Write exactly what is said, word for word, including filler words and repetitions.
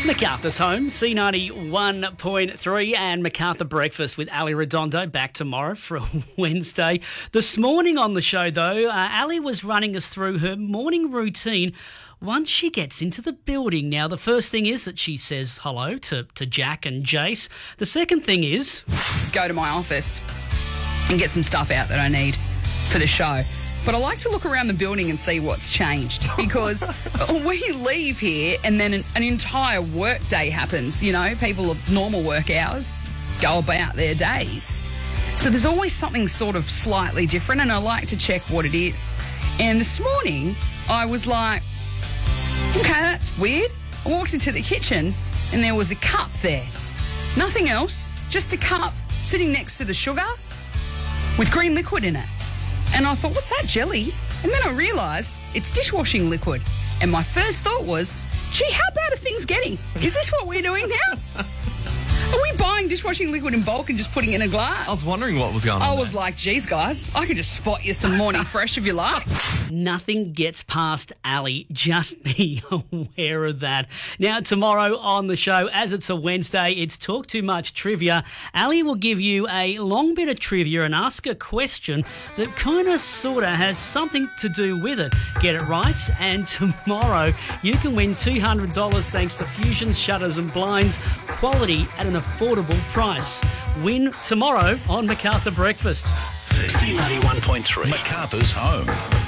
MacArthur's Home, C ninety-one point three, and MacArthur Breakfast with Ali Redondo back tomorrow for a Wednesday. This morning on the show, though, uh, Ali was running us through her morning routine once she gets into the building. Now, the first thing is that she says hello to, to Jack and Jace. The second thing is... go to my office and get some stuff out that I need for the show. But I like to look around the building and see what's changed, because we leave here and then an, an entire work day happens. You know, people of normal work hours go about their days. So there's always something sort of slightly different, and I like to check what it is. And this morning I was like, okay, that's weird. I walked into the kitchen and there was a cup there. Nothing else, just a cup sitting next to the sugar with green liquid in it. And I thought, what's that, jelly? And then I realised it's dishwashing liquid. And my first thought was, gee, how bad are things getting? Is this what we're doing now? Are we buying dishwashing liquid in bulk and just putting it in a glass? I was wondering what was going on I there. was like, geez, guys, I could just spot you some morning fresh if you like. Nothing gets past Ali. Just be aware of that. Now, tomorrow on the show, as it's a Wednesday, it's Talk Too Much Trivia. Ali will give you a long bit of trivia and ask a question that kind of, sort of has something to do with it. Get it right, and tomorrow you can win two hundred dollars thanks to Fusion Shutters and Blinds. Quality at an affordable price. Win tomorrow on MacArthur Breakfast. C ninety-one point three, MacArthur's Home.